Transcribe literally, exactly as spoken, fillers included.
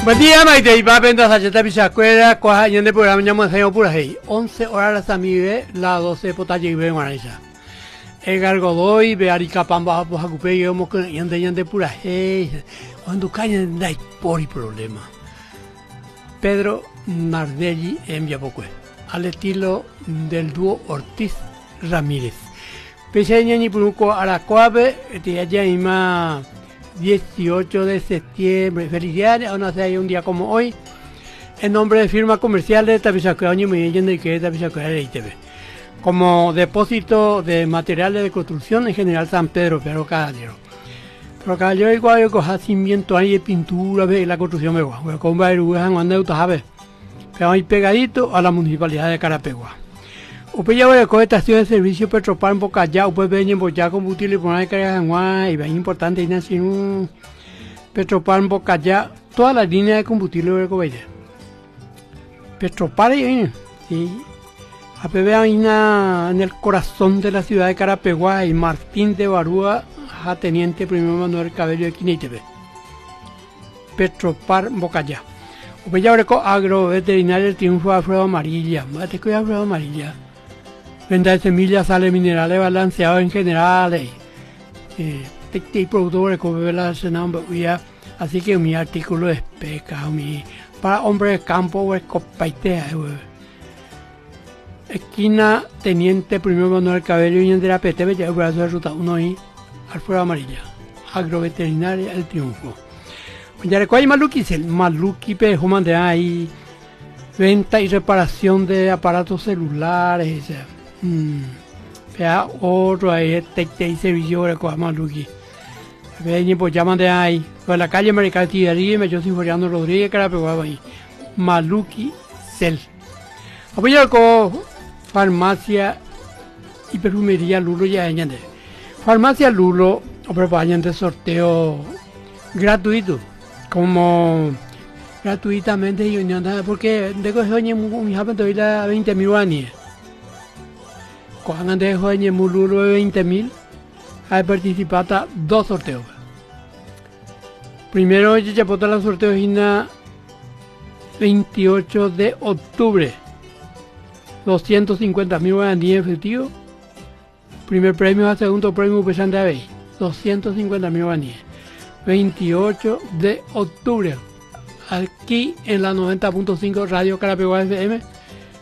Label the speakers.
Speaker 1: Buen día, Maite. Y va a vender a Sacheta Pichacuera, cuaja y en el programa llamo enseño pura hey. once horas las amigas, la doce potaje y ven guaracha. Egar Godoy, Bearica Pamba, Pojacupe, y vamos con yende yende pura hey. Cuando caen no hay por problema. Pedro Nardelli en Viapocue, al estilo del dúo Ortiz Ramírez. Peseña ni Punuco a la Coabe, de allá y más. dieciocho de septiembre, felicidades, aún hace ahí un día como hoy, en nombre de firma comercial de Tapizacuea, y muy bien de que Tapizacuea de I T V, como depósito de materiales de construcción en general San Pedro, pero Caballero. Pero Caballero igual coja cimiento ahí de pintura, ve la construcción me va, con Bairu, Juan Utajabe, pero ahí pegadito a la municipalidad de Carapegua. Upe ya voy a coger estación de servicio Petropar en Bocayá, upe ven en Boyá combustible por una carga en Juan, y bien importante, y así un Petropar en Bocayá, toda la línea de combustible de Cobayá. Petropar, sí, a vean en el corazón de la ciudad de Carapegua, y Martín de Barúa, a teniente primero Manuel Cabello de Quinítebe. Petropar en Bocayá. Upe ya voy a coger agroveterinario el triunfo de Alfredo Amarilla, mate que Alfredo Amarilla. Venta de semillas, sales minerales balanceados en general, eh, eh, productores como la senambia, así que mi artículo es pesca, mi para hombres de campo, escopaitea, esquina Teniente Primero Manuel Cabello y en de la P T V, ya el brazo de ruta uno y Alfredo Amarilla, agroveterinaria El Triunfo. Ya recuerda Maluki, el Maluki pejo mande ahí venta y reparación de aparatos celulares, ese. Hmm. Vea otro ahí, este y servicio de Coamaluki. Ven, pues llaman de ahí. Por la calle Americana Tidarí, me yo estoy Floriano Rodríguez, Carapegua ahí. Maluki Cel. Apoyo con farmacia y perfumería Lulo ya añade. Farmacia Lulo, preparan de sorteo gratuito. Como gratuitamente yo no porque de que soñé mi hija me la veinte mil guaníes. Cuando de soñé mululo de veinte mil, hay participado dos sorteos. Primero yo ya puedo los sorteos en veintiocho de octubre, doscientos cincuenta mil guaníes efectivos. Primer premio a segundo premio pesante a veinte, doscientos cincuenta mil guaníes. veintiocho de octubre. Aquí en la noventa punto cinco Radio Carapegua F M.